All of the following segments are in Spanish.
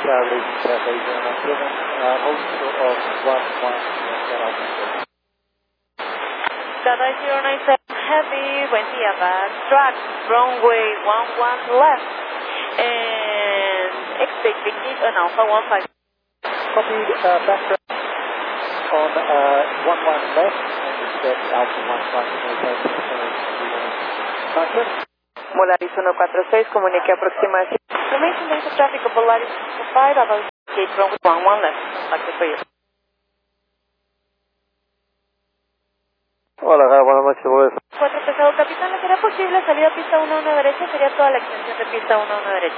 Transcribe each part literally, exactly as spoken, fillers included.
Charlie, Cafe Zero seven, uh, also of one one, uh, Data zero nine seven Heavy, buen día, backtrack, runway one one left, and expect Vicky on Alpha one five. Copy, uh, backtrack on uh, one one left, and expect Alpha one five, uh, Volaris uno cuatro seis, comunique aproximación. Information base of traffic of Volaris five, about gate runway one one left. Active for you. Hola, buenas noches, buenas. cuatro pesado, capitán, ¿no será posible salir a pista uno uno derecha? Sería toda la extensión de pista uno uno derecha.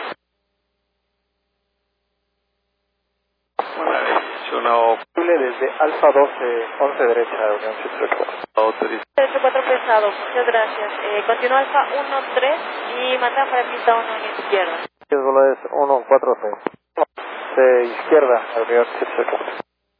Uno posible desde Alfa doce, once derecha, Unión siete ocho cuatro. ocho cuatro pesado, muchas gracias. Eh, continúa Alfa uno tres y manda para pista uno en izquierda. Es uno cuatro seis. De izquierda, Unión siete ocho cuatro.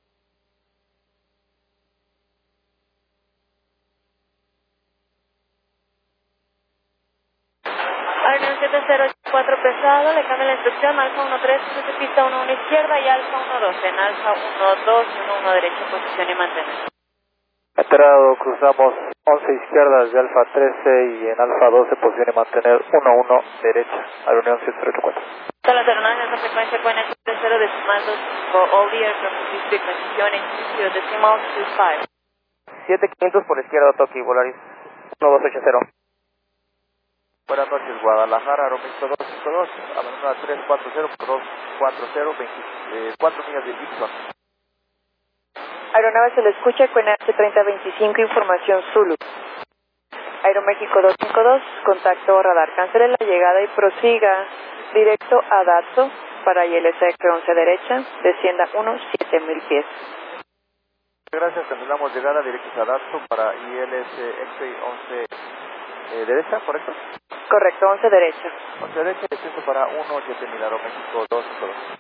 Unión siete cero cuatro pesado, le cambia la instrucción, Alfa uno tres, cruce pista uno uno izquierda y Alfa uno dos, en Alfa uno dos, uno uno derecha, posición y mantener. Enterado, cruzamos once izquierdas de Alfa trece y en Alfa doce, posición y mantener uno uno derecha, a la Unión siete ocho cuatro. Todas las aeronaves de esta frecuencia pueden siete cero decimal dos cinco, all the aircraft of this frequency, unit decimal two five. siete quinientos por izquierda, Toki, Volaris uno dos ocho cero. Buenas noches, Guadalajara, Aeroméxico dos cinco dos, Avenida tres cuatro cero, dos cuatro cero, veinticuatro millas de Dixon. Aeronave se le escucha con H treinta veinticinco, información Zulu. Aeroméxico dos cinco dos, contacto radar, cancele la llegada y prosiga directo a Datso para I L S X once derecha, descienda unos siete mil pies. Gracias, cancelamos llegada directos a Datso para I L S X once eh, derecha, ¿correcto? Correcto, once derecha. once derecha, descenso para uno siete mil, Aeroméxico dos cinco dos.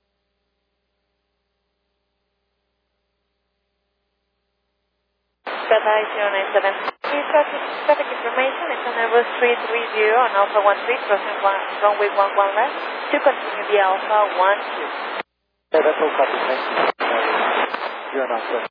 Cathay zero nine seven. Traffic, traffic information is on Airbus three three zero on Alpha one three, crossing one, runway one one left, to continue via Alpha one two. Yeah, that's all copy, thank you. You're not sir.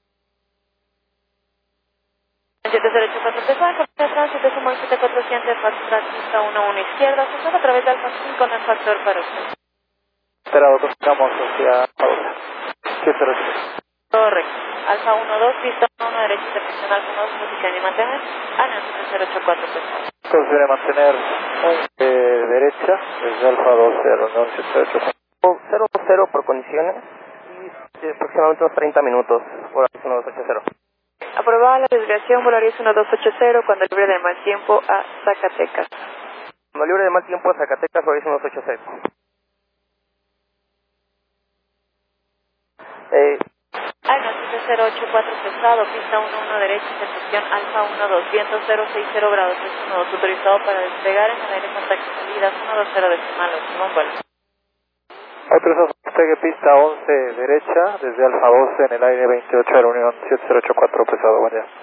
siete cero ocho cuatro pesado, en de tránsito, sumo siete cuatro siete, pista uno uno izquierda, asociado a través de Alpha cinco, no es factor para usted. Esperado, continuamos hacia Alfa siete cero ocho. Correcto. Alfa uno dos, pista uno uno derecha, intercepción Alfa uno dos, posición y mantener. A siete cero ocho cuatro pesado. Posición de mantener once derecha, desde Alfa doce, Unión siete cero ocho cuatro. cero cero por condiciones y aproximadamente unos treinta minutos, Volaris uno dos ocho cero. Aprobada la desviación Volaris uno dos ocho cero, cuando libre de mal tiempo a Zacatecas. Cuando libre de mal tiempo a Zacatecas, Volaris uno dos ocho cero. Eh, Alfa siete cero ocho cuatro pesado, pista uno uno derecha, intercepción Alfa uno dos, viento cero seis cero grados, uno dos, autorizado para despegar en el aire contacto salidas uno dos cero decimal ocho, vuelo. Autorización despegue pista once derecha, desde Alfa doce en el aire veintiocho, Unión siete cero ocho cuatro, pesado, buen día.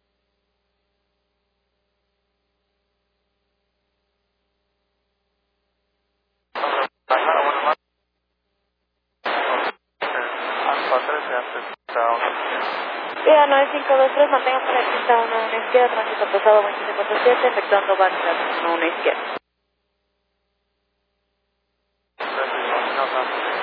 Vía nueve cinco dos tres, mantenga por la pista uno uno izquierda, tránsito pesado veintisiete cuarenta y siete, efectuando backtrack uno uno izquierda.